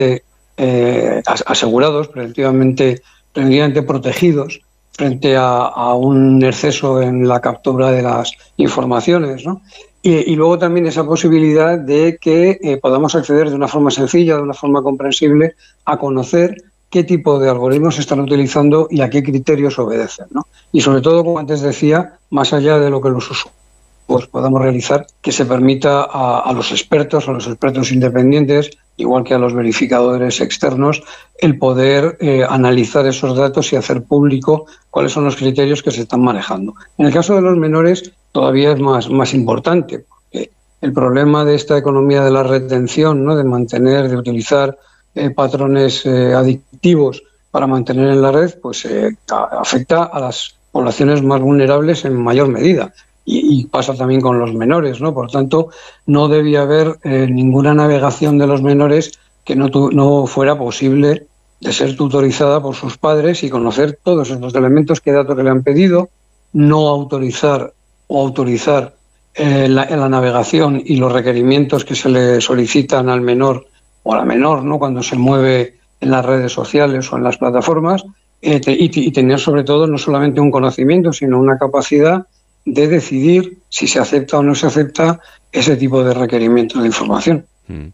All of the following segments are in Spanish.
asegurados, preventivamente protegidos frente a un exceso en la captura de las informaciones, ¿no? Y luego también esa posibilidad de que podamos acceder de una forma sencilla, de una forma comprensible, a conocer qué tipo de algoritmos se están utilizando y a qué criterios obedecen, ¿no? Y sobre todo, como antes decía, más allá de lo que los usuarios podamos realizar, que se permita a los expertos independientes, igual que a los verificadores externos, el poder analizar esos datos y hacer público cuáles son los criterios que se están manejando. En el caso de los menores todavía es más importante, porque el problema de esta economía de la retención, ¿no?, de mantener, de utilizar patrones adictivos para mantener en la red, pues afecta a las poblaciones más vulnerables en mayor medida. Y pasa también con los menores, ¿no? Por tanto, no debía haber ninguna navegación de los menores que no fuera posible de ser tutorizada por sus padres y conocer todos estos elementos, qué datos que le han pedido, no autorizar o autorizar la navegación y los requerimientos que se le solicitan al menor o a la menor, ¿no?, cuando se mueve en las redes sociales o en las plataformas, y tener sobre todo no solamente un conocimiento, sino una capacidad de decidir si se acepta o no se acepta ese tipo de requerimientos de información.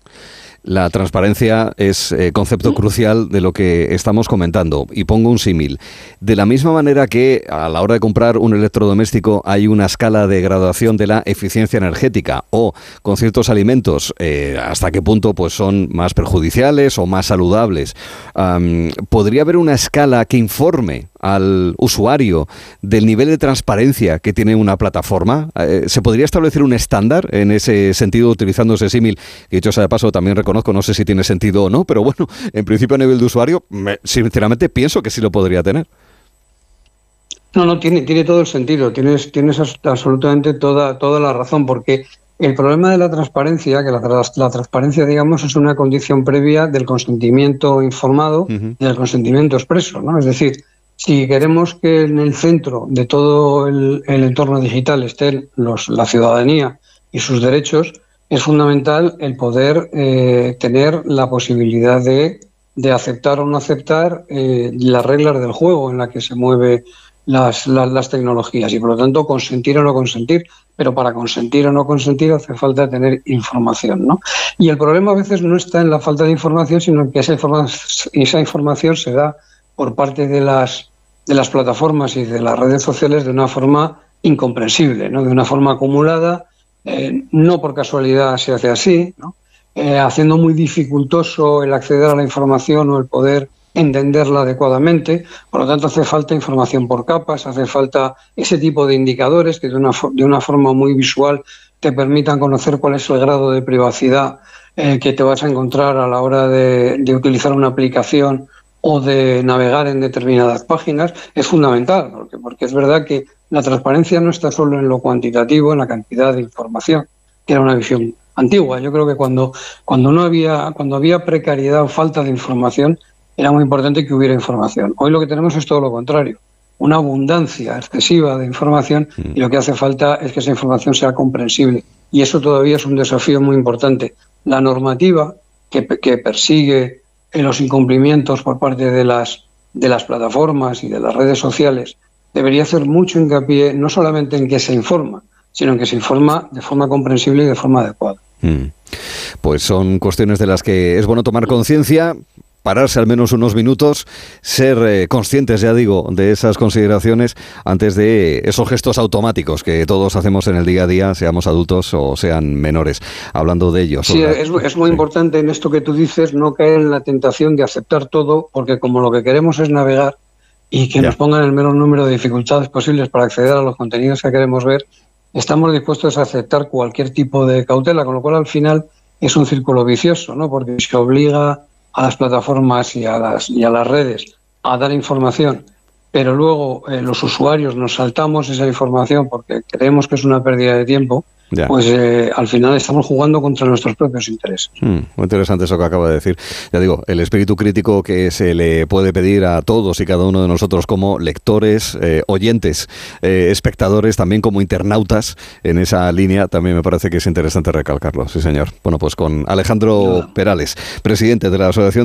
La transparencia es concepto crucial de lo que estamos comentando. Y pongo un símil. De la misma manera que a la hora de comprar un electrodoméstico hay una escala de graduación de la eficiencia energética, o con ciertos alimentos hasta qué punto pues son más perjudiciales o más saludables, ¿podría haber una escala que informe al usuario del nivel de transparencia que tiene una plataforma? ¿Se podría establecer un estándar en ese sentido utilizando ese símil? Que dicho sea de paso, también reconozco, no sé si tiene sentido o no, pero bueno, en principio a nivel de usuario, sinceramente pienso que sí lo podría tener. No, tiene todo el sentido, tienes absolutamente toda la razón, porque el problema de la transparencia, que la transparencia, digamos, es una condición previa del consentimiento informado y del consentimiento expreso, ¿no? Es decir, si queremos que en el centro de todo el entorno digital estén la ciudadanía y sus derechos, es fundamental el poder tener la posibilidad de aceptar o no aceptar las reglas del juego en la que se mueven las tecnologías, y por lo tanto consentir o no consentir. Pero para consentir o no consentir hace falta tener información, ¿no? Y el problema a veces no está en la falta de información, sino en que esa información se da por parte de las plataformas y de las redes sociales de una forma incomprensible, ¿no?, de una forma acumulada, no por casualidad se hace así, ¿no?, haciendo muy dificultoso el acceder a la información o el poder entenderla adecuadamente. Por lo tanto, hace falta información por capas, hace falta ese tipo de indicadores que de una forma muy visual te permitan conocer cuál es el grado de privacidad que te vas a encontrar a la hora de utilizar una aplicación o de navegar en determinadas páginas. Es fundamental, porque es verdad que la transparencia no está solo en lo cuantitativo, en la cantidad de información, que era una visión antigua. Yo creo que cuando había precariedad o falta de información, era muy importante que hubiera información. Hoy lo que tenemos es todo lo contrario, una abundancia excesiva de información, y lo que hace falta es que esa información sea comprensible. Y eso todavía es un desafío muy importante. La normativa que persigue los incumplimientos por parte de las plataformas y de las redes sociales debería hacer mucho hincapié no solamente en que se informa, sino en que se informa de forma comprensible y de forma adecuada. Pues son cuestiones de las que es bueno tomar conciencia, pararse al menos unos minutos, ser conscientes, ya digo, de esas consideraciones antes de esos gestos automáticos que todos hacemos en el día a día, seamos adultos o sean menores. Hablando de ellos. Sí, es muy importante en esto que tú dices no caer en la tentación de aceptar todo, porque como lo que queremos es navegar y que nos pongan el menor número de dificultades posibles para acceder a los contenidos que queremos ver, estamos dispuestos a aceptar cualquier tipo de cautela, con lo cual al final es un círculo vicioso, ¿no? Porque se obliga a las plataformas y a las redes a dar información, pero luego los usuarios nos saltamos esa información porque creemos que es una pérdida de tiempo, pues al final estamos jugando contra nuestros propios intereses. Muy interesante eso que acaba de decir. Ya digo, el espíritu crítico que se le puede pedir a todos y cada uno de nosotros como lectores, oyentes, espectadores, también como internautas, en esa línea también me parece que es interesante recalcarlo. Sí, señor. Bueno, pues con Alejandro Perales, presidente de la Asociación